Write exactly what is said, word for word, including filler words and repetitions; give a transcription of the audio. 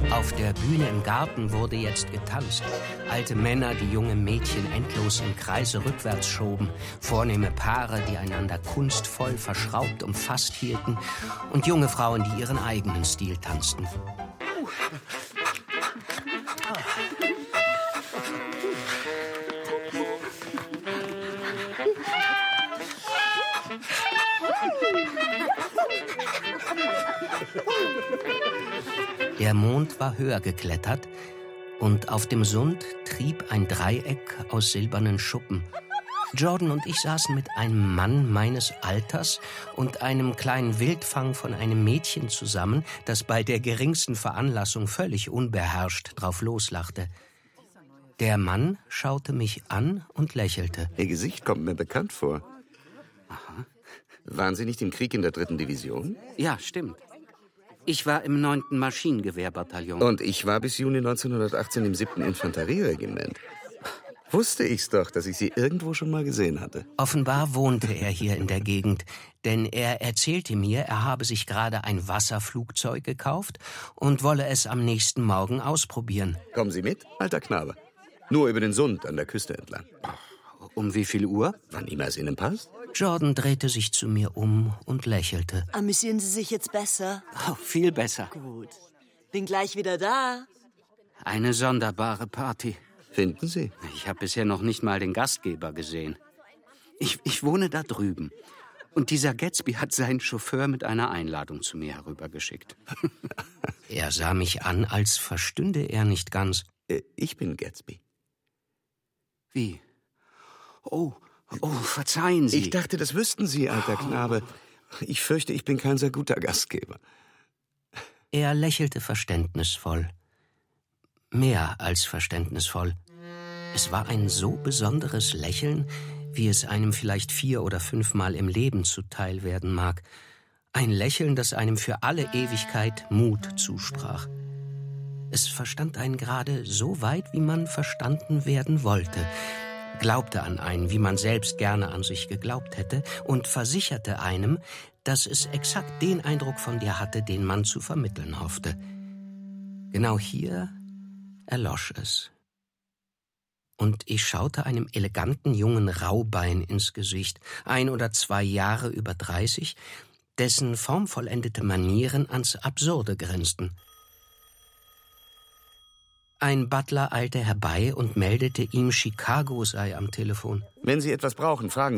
Auf der Bühne im Garten wurde jetzt getanzt. Alte Männer, die junge Mädchen endlos im Kreise rückwärts schoben. Vornehme Paare, die einander kunstvoll verschraubt umfasst hielten. Und junge Frauen, die ihren eigenen Stil tanzten. Der Mond war höher geklettert und auf dem Sund trieb ein Dreieck aus silbernen Schuppen. Jordan und ich saßen mit einem Mann meines Alters und einem kleinen Wildfang von einem Mädchen zusammen, das bei der geringsten Veranlassung völlig unbeherrscht drauf loslachte. Der Mann schaute mich an und lächelte. Ihr Gesicht kommt mir bekannt vor. Aha. Waren Sie nicht im Krieg in der dritten Division? Ja, stimmt. Ich war im neunten Maschinengewehrbataillon. Und ich war bis Juni neunzehnhundertachtzehn im siebten Infanterieregiment. Wusste ich's doch, dass ich Sie irgendwo schon mal gesehen hatte. Offenbar wohnte er hier in der Gegend, denn er erzählte mir, er habe sich gerade ein Wasserflugzeug gekauft und wolle es am nächsten Morgen ausprobieren. Kommen Sie mit, alter Knabe. Nur über den Sund an der Küste entlang. Um wie viel Uhr? Wann immer es Ihnen passt. Jordan drehte sich zu mir um und lächelte. Amüsieren Sie sich jetzt besser? Oh, viel besser. Gut. Bin gleich wieder da. Eine sonderbare Party. Finden Sie? Ich habe bisher noch nicht mal den Gastgeber gesehen. Ich, ich wohne da drüben. Und dieser Gatsby hat seinen Chauffeur mit einer Einladung zu mir herübergeschickt. Er sah mich an, als verstünde er nicht ganz. Äh, ich bin Gatsby. Wie? Oh, oh, verzeihen Sie. Ich dachte, das wüssten Sie, alter Knabe. Ich fürchte, ich bin kein sehr guter Gastgeber. Er lächelte verständnisvoll. Mehr als verständnisvoll. Es war ein so besonderes Lächeln, wie es einem vielleicht vier- oder fünfmal im Leben zuteil werden mag. Ein Lächeln, das einem für alle Ewigkeit Mut zusprach. Es verstand einen gerade so weit, wie man verstanden werden wollte, glaubte an einen, wie man selbst gerne an sich geglaubt hätte, und versicherte einem, dass es exakt den Eindruck von dir hatte, den man zu vermitteln hoffte. Genau hier erlosch es. Und ich schaute einem eleganten jungen Raubein ins Gesicht, ein oder zwei Jahre über dreißig, dessen formvollendete Manieren ans Absurde grenzten. Ein Butler eilte herbei und meldete ihm, Chicago sei am Telefon. Wenn Sie etwas brauchen, fragen Sie.